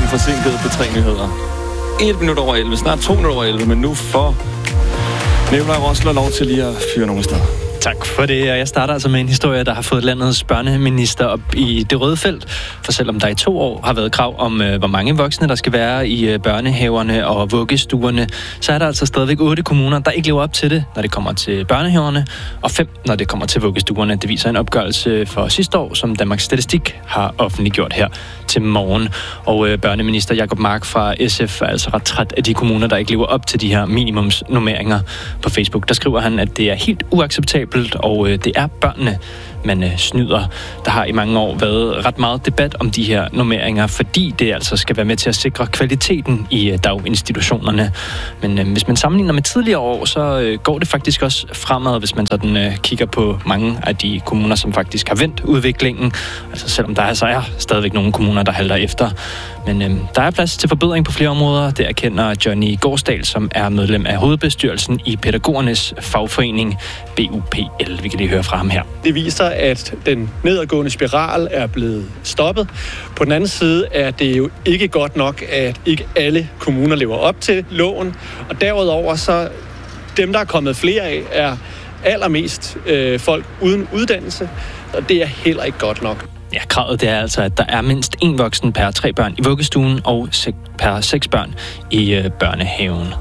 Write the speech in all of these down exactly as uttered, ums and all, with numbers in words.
forsinkede P tre Nyheder. Et minut over elleve, snart to minutter over elleve, men nu får Nikolaj Rosler lov til lige at fyre nogle steder. Tak for det, og jeg starter altså med en historie, der har fået landets børneminister op i det røde felt. For selvom der i to år har været krav om, hvor mange voksne der skal være i børnehaverne og vuggestuerne, så er der altså stadigvæk otte kommuner, der ikke lever op til det, når det kommer til børnehaverne, og fem, når det kommer til vuggestuerne. Det viser en opgørelse for sidste år, som Danmarks Statistik har offentliggjort her til morgen. Og børneminister Jacob Mark fra S F er altså ret træt af de kommuner, der ikke lever op til de her minimumsnormeringer. På Facebook, der skriver han, at det er helt uacceptabelt, og øh, det er børnene, man øh, snyder. Der har i mange år været ret meget debat om de her normeringer, fordi det altså skal være med til at sikre kvaliteten i øh, daginstitutionerne. Men øh, hvis man sammenligner med tidligere år, så øh, går det faktisk også fremad, hvis man sådan øh, kigger på mange af de kommuner, som faktisk har vendt udviklingen. Altså selvom der altså er stadigvæk nogle kommuner, der halter efter. Men øh, der er plads til forbedring på flere områder. Det erkender Johnny Gårdsdal, som er medlem af hovedbestyrelsen i pædagogernes fagforening B U P L. Vi kan lige høre fra ham her. Det viser, at den nedadgående spiral er blevet stoppet. På den anden side er det jo ikke godt nok, at ikke alle kommuner lever op til loven. Og derudover så dem, der er kommet flere af, er allermest øh, folk uden uddannelse. Og det er heller ikke godt nok. Ja, kravet det er altså, at der er mindst én voksen per tre børn i vuggestuen og per seks børn i øh, børnehaven.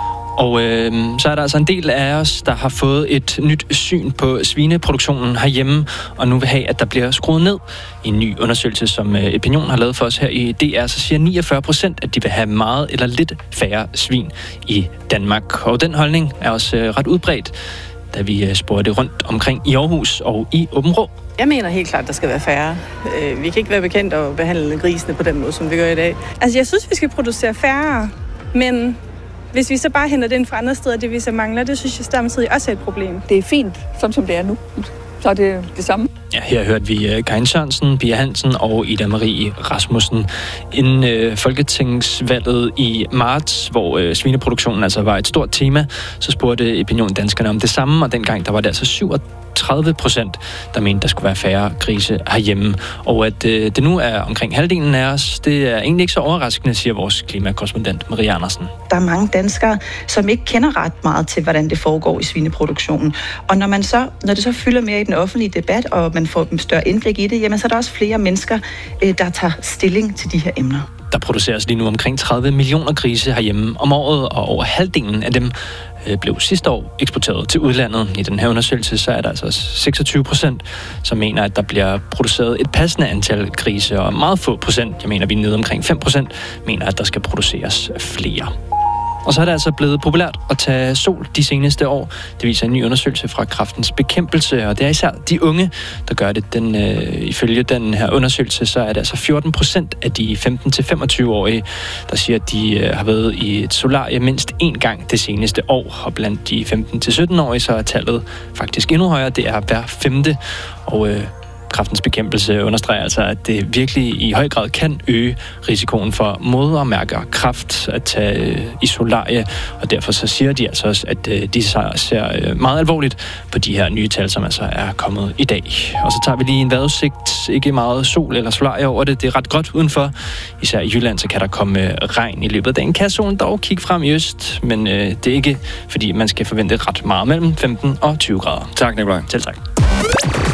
Og øh, så er der altså en del af os, der har fået et nyt syn på svineproduktionen herhjemme, og nu vil have, at der bliver skruet ned. I en ny undersøgelse, som øh, Opinion har lavet for os her i D R, så siger niogfyrre procent, at de vil have meget eller lidt færre svin i Danmark. Og den holdning er også øh, ret udbredt, da vi øh, spurgte rundt omkring i Aarhus og i Aabenraa. Jeg mener helt klart, at der skal være færre. Vi kan ikke være bekendt at behandle grisene på den måde, som vi gør i dag. Altså, jeg synes, vi skal producere færre, men hvis vi så bare henter den fra andre steder, det vi så mangler, det synes jeg samtidig også er et problem. Det er fint, sådan som det er nu. Så er det det samme. Ja, her hørte vi Karin Sørensen, Pia Hansen og Ida Marie Rasmussen. Inden øh, folketingsvalget i marts, hvor øh, svineproduktionen altså var et stort tema, så spurgte Opinion danskerne om det samme, og dengang der var det altså syvogtredive procent, der mente, der skulle være færre grise herhjemme. Og at øh, det nu er omkring halvdelen af os, det er egentlig ikke så overraskende, siger vores klimakorrespondent Marie Andersen. Der er mange danskere, som ikke kender ret meget til, hvordan det foregår i svineproduktionen. Og når, man så, når det så fylder mere i den offentlige debat, og man får større indblik i det, jamen så er der også flere mennesker, der tager stilling til de her emner. Der produceres lige nu omkring tredive millioner grise herhjemme om året, og over halvdelen af dem blev sidste år eksporteret til udlandet. I den her undersøgelse så er der altså seksogtyve procent, som mener, at der bliver produceret et passende antal grise, og meget få procent, jeg mener vi er nede omkring fem procent, mener, at der skal produceres flere. Og så er det altså blevet populært at tage sol de seneste år. Det viser en ny undersøgelse fra Kræftens Bekæmpelse, og det er især de unge, der gør det. Den, øh, ifølge den her undersøgelse, så er det altså fjorten procent af de femten til femogtyve-årige, der siger, at de øh, har været i et solarie mindst én gang det seneste år. Og blandt de femten til sytten-årige, så er tallet faktisk endnu højere. Det er hver femte, og øh, Kræftens Bekæmpelse understreger altså, at det virkelig i høj grad kan øge risikoen for modermærkekræft at tage i solarie, og derfor så siger de altså også, at de ser meget alvorligt på de her nye tal, som altså er kommet i dag. Og så tager vi lige en vejrudsigt, ikke meget sol eller solarie over det. Det er ret godt udenfor. Især i Jylland, så kan der komme regn i løbet af dagen. Kan solen dog kigge frem i øst, men det er ikke, fordi man skal forvente ret meget mellem femten og tyve grader. Tak, Nikolaj. Selv tak.